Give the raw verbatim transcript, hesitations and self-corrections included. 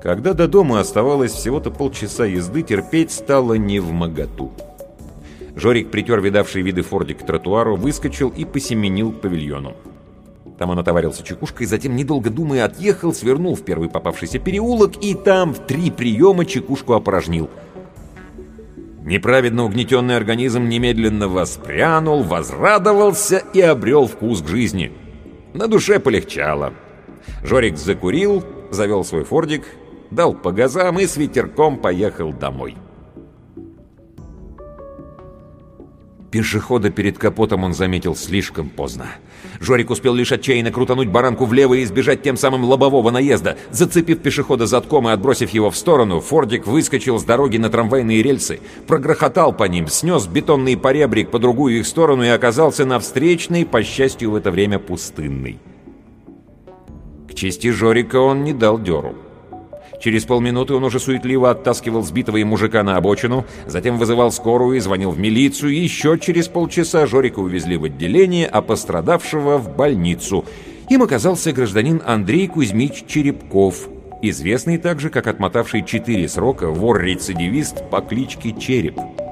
Когда до дома оставалось всего-то полчаса езды, терпеть стало невмоготу. Жорик притер видавший виды фордик к тротуару, выскочил и посеменил к павильону. Там он отоварился чекушкой, затем, недолго думая, отъехал, свернул в первый попавшийся переулок и там в три приема чекушку опорожнил. Неправедно угнетенный организм немедленно воспрянул, возрадовался и обрел вкус к жизни. На душе полегчало. Жорик закурил, завел свой фордик, дал по газам и с ветерком поехал домой. Пешехода перед капотом он заметил слишком поздно. Жорик успел лишь отчаянно крутануть баранку влево и избежать тем самым лобового наезда. Зацепив пешехода задком и отбросив его в сторону, фордик выскочил с дороги на трамвайные рельсы, прогрохотал по ним, снес бетонный поребрик по другую их сторону и оказался на встречной, по счастью, в это время пустынной. К чести Жорика он не дал дёру. Через полминуты он уже суетливо оттаскивал сбитого им мужика на обочину, затем вызывал скорую и звонил в милицию. Еще через полчаса Жорика увезли в отделение, а пострадавшего в больницу. Им оказался гражданин Андрей Кузьмич Черепков, известный также как отмотавший четыре срока вор-рецидивист по кличке Череп.